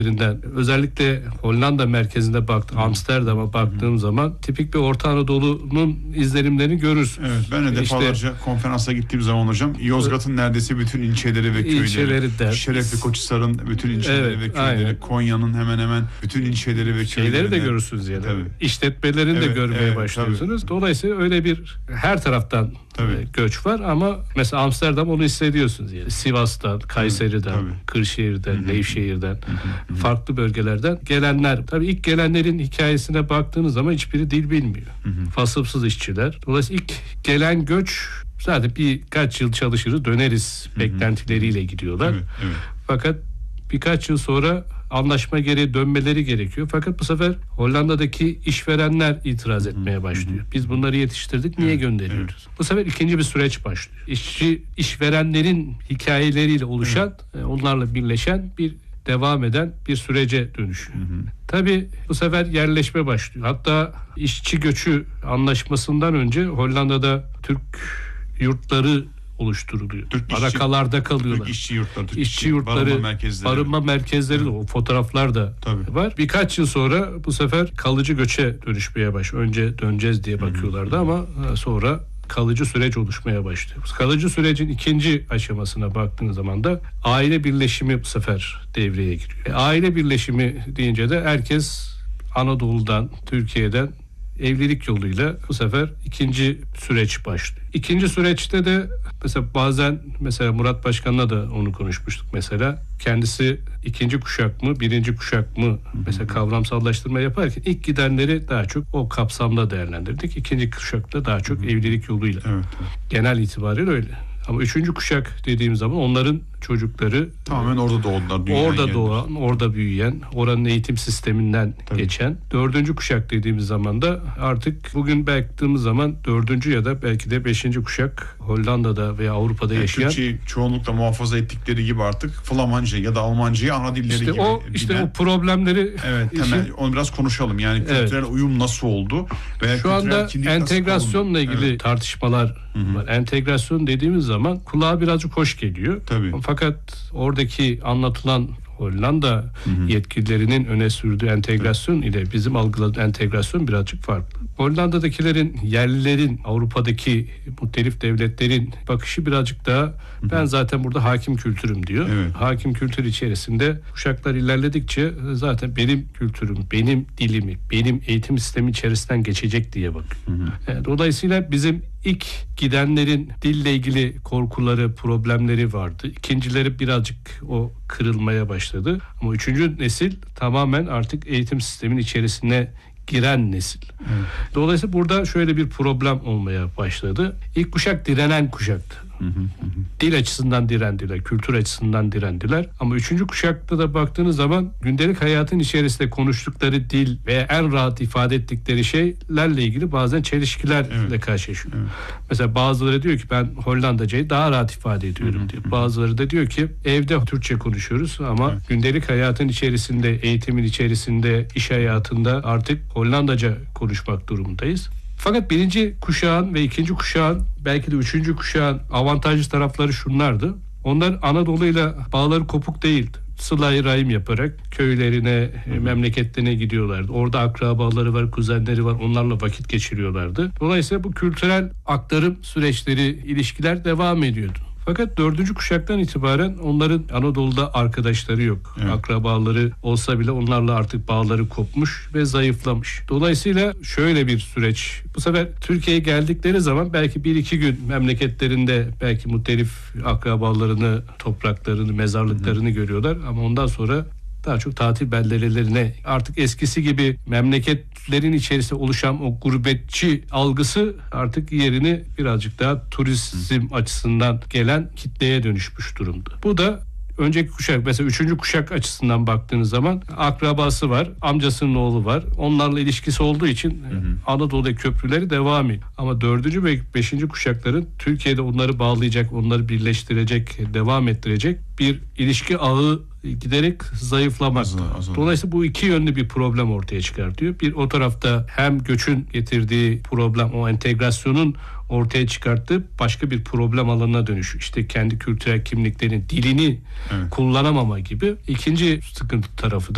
Özellikle Hollanda merkezinde Amsterdam'a baktığım zaman tipik bir Orta Anadolu'nun izlenimlerini görürsünüz. Evet, ben de defalarca konferansa gittiğim zaman hocam Yozgat'ın neredeyse bütün ilçeleri ve köyleri, Şerefli Koçhisar'ın bütün ilçeleri ve köyleri, aynen. Konya'nın hemen hemen bütün ilçeleri ve köyleri de görürsünüz yani. Tabii. İşletmelerini de görmeye başlıyorsunuz. Tabii. Dolayısıyla öyle bir her taraftan göç var ama mesela Amsterdam onu hissediyorsunuz yani. Sivas'tan, Kayseri'den, Kırşehir'den, Nevşehir'den, farklı bölgelerden gelenler. Tabii ilk gelenlerin hikayesine baktığınız zaman hiçbiri dil bilmiyor. Fasılsız işçiler. Dolayısıyla ilk gelen göç zaten birkaç yıl çalışırız, döneriz beklentileriyle gidiyorlar. Fakat birkaç yıl sonra anlaşma gereği dönmeleri gerekiyor. Fakat bu sefer Hollanda'daki işverenler itiraz etmeye başlıyor. Biz bunları yetiştirdik, niye gönderiyoruz? Bu sefer ikinci bir süreç başlıyor. İşverenlerin hikayeleriyle oluşan, onlarla birleşen devam eden bir sürece dönüşüyor. Tabii bu sefer yerleşme başlıyor. Hatta işçi göçü anlaşmasından önce Hollanda'da Türk yurtları oluşturuluyor. Arakalarda kalıyorlar. İşçi yurtları, barınma merkezleri de o fotoğraflar da var. Birkaç yıl sonra bu sefer kalıcı göçe dönüşmeye başlıyor. Önce döneceğiz diye bakıyorlardı ama sonra kalıcı süreç oluşmaya başlıyor. Kalıcı sürecin ikinci aşamasına baktığınız zaman da aile birleşimi bu sefer devreye giriyor. Aile birleşimi deyince de herkes Anadolu'dan, Türkiye'den evlilik yoluyla bu sefer ikinci süreç başlıyor. İkinci süreçte de mesela Murat Başkan'la da onu konuşmuştuk mesela. Kendisi ikinci kuşak mı, birinci kuşak mı mesela kavramsallaştırma yaparken ilk gidenleri daha çok o kapsamda değerlendirdik. İkinci kuşakta daha çok evlilik yoluyla. Genel itibariyle öyle. Ama üçüncü kuşak dediğim zaman onların çocukları tamamen orada doğdular. Orada doğan, orada büyüyen, oranın eğitim sisteminden geçen. Dördüncü kuşak dediğimiz zaman da artık bugün baktığımız zaman dördüncü ya da belki de beşinci kuşak Hollanda'da veya Avrupa'da yaşayan. Türkçeyi çoğunlukla muhafaza ettikleri gibi artık Flamanca ya da Almancayı ana dilleri gibi. O problemleri. Onu biraz konuşalım. Yani kültürel uyum nasıl oldu? Veya şu anda entegrasyonla ilgili tartışmalar var. Entegrasyon dediğimiz zaman kulağa birazcık hoş geliyor. Fakat oradaki anlatılan Hollanda yetkililerinin öne sürdüğü entegrasyon ile bizim algıladığımız entegrasyon birazcık farklı. Hollanda'dakilerin, yerlilerin, Avrupa'daki muhtelif devletlerin bakışı birazcık daha ben zaten burada hakim kültürüm diyor. Hakim kültür içerisinde kuşaklar ilerledikçe zaten benim kültürüm, benim dilimi, benim eğitim sistemi içerisinden geçecek diye bakıyor. Dolayısıyla bizim ilk gidenlerin dille ilgili korkuları, problemleri vardı. İkincileri birazcık o kırılmaya başladı. Ama üçüncü nesil tamamen artık eğitim sistemin içerisine giren nesil. Dolayısıyla burada şöyle bir problem olmaya başladı. İlk kuşak direnen kuşaktı. Dil açısından direndiler, kültür açısından direndiler. Ama üçüncü kuşakta da baktığınız zaman gündelik hayatın içerisinde konuştukları dil veya en rahat ifade ettikleri şeylerle ilgili bazen çelişkilerle karşılaşıyor. Mesela bazıları diyor ki ben Hollandacayı daha rahat ifade ediyorum diyor. Bazıları da diyor ki evde Türkçe konuşuyoruz ama gündelik hayatın içerisinde, eğitimin içerisinde, iş hayatında artık Hollandaca konuşmak durumundayız. Fakat birinci kuşağın ve ikinci kuşağın belki de üçüncü kuşağın avantajlı tarafları şunlardı. Onlar Anadolu'yla bağları kopuk değildi. Sıla-i rahim yaparak köylerine, memleketlerine gidiyorlardı. Orada akrabaları var, kuzenleri var. Onlarla vakit geçiriyorlardı. Dolayısıyla bu kültürel aktarım süreçleri, ilişkiler devam ediyordu. Fakat dördüncü kuşaktan itibaren onların Anadolu'da arkadaşları yok. Akrabaları olsa bile onlarla artık bağları kopmuş ve zayıflamış. Dolayısıyla şöyle bir süreç. Bu sefer Türkiye'ye geldikleri zaman belki 1-2 gün memleketlerinde belki muhtelif akrabalarını, topraklarını, mezarlıklarını görüyorlar. Ama ondan sonra daha çok tatil beldelerine artık eskisi gibi memleketlerin içerisinde oluşan o gurbetçi algısı artık yerini birazcık daha turizm açısından gelen kitleye dönüşmüş durumda. Bu da önceki kuşak mesela 3. kuşak açısından baktığınız zaman akrabası var, amcasının oğlu var. Onlarla ilişkisi olduğu için Anadolu'da köprüleri devam ediyor. Ama 4. ve 5. kuşakların Türkiye'de onları bağlayacak, onları birleştirecek, devam ettirecek bir ilişki ağı giderek zayıflamak. Dolayısıyla bu iki yönlü bir problem ortaya çıkartıyor. Bir o tarafta hem göçün getirdiği problem, o entegrasyonun ortaya çıkarttığı başka bir problem alanına dönüşüyor. İşte kendi kültürel kimliklerin dilini kullanamama gibi. İkinci sıkıntı tarafı da